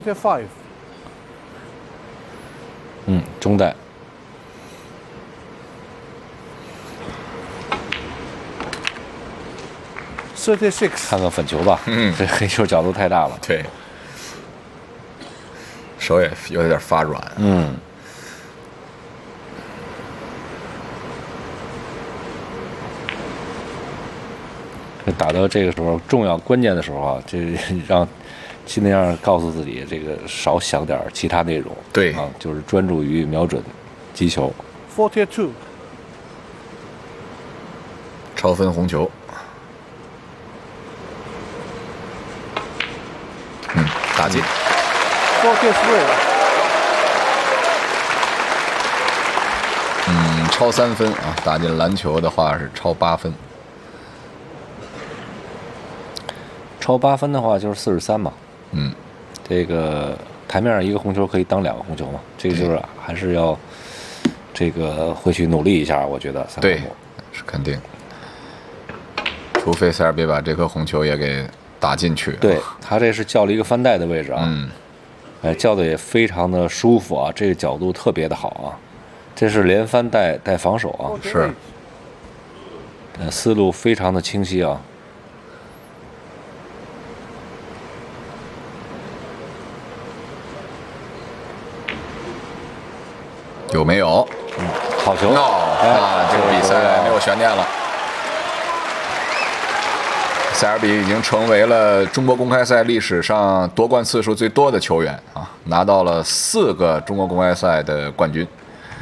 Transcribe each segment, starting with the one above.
45. 中带。 36. 看看粉球吧，这黑球角度太大了。 对，手也有点发软。 打到这个时候重要关键的时候啊，这让尽量告诉自己，这个少想点其他内容。 对啊，就是专注于瞄准击球。 42. 超分红球。打进。 43. 超3分啊！打进篮球的话是超8分。 超8分的话就是43嘛。这个台面上一个红球可以当2个红球嘛，这个就是还是要这个会去努力一下，我觉得。 对，是肯定。除非塞尔别把这颗红球也给打进去。 对，他这是叫了一个翻带的位置啊。叫的也非常的舒服啊，这个角度特别的好啊。这是连翻带防守啊。 是。 思路非常的清晰啊。 有没有？ 好球！ 这个比赛没有悬念了。塞尔比已经成为了中国公开赛历史上夺冠次数最多的球员啊，拿到了4个中国公开赛的冠军。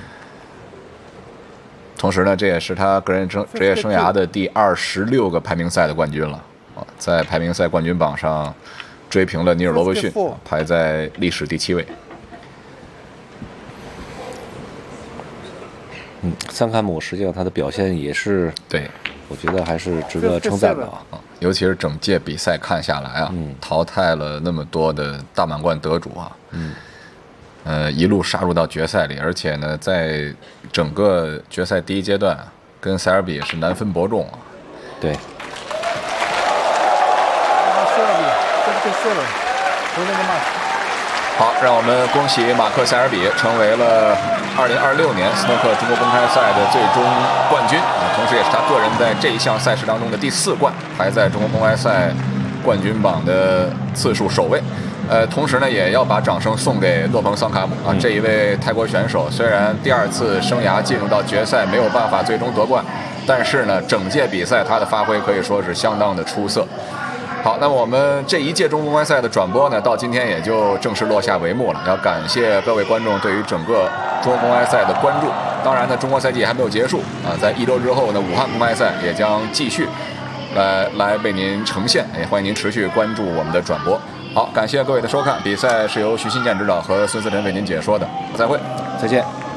同时呢，这也是他个人职业生涯的第26个排名赛的冠军了啊，在排名赛冠军榜上追平了尼尔罗伯逊，排在历史第7位。 桑坎姆实际上他的表现也是， 对， 我觉得还是值得称赞的啊。 尤其是整届比赛看下来啊，淘汰了那么多的大满贯得主啊，一路杀入到决赛里，而且呢，在整个决赛第1阶段，跟塞尔比也是难分伯仲啊。 对。 好，让我们恭喜马克·塞尔比成为了2026年斯诺克中国公开赛的最终冠军啊，同时也是他个人在这一项赛事当中的第4冠，排在中国公开赛冠军榜的次数首位。同时呢，也要把掌声送给洛彭·桑卡姆啊，这一位泰国选手，虽然第2次生涯进入到决赛没有办法最终夺冠，但是呢，整届比赛他的发挥可以说是相当的出色。好，那么我们这一届中国公开赛的转播呢，到今天也就正式落下帷幕了。要感谢各位观众对于整个中国公开赛的关注。当然呢，中国赛季还没有结束啊，在1周之后呢，武汉公开赛也将继续来为您呈现，也欢迎您持续关注我们的转播。好，感谢各位的收看，比赛是由徐新建指导和孙思辰为您解说的，再会， 再见。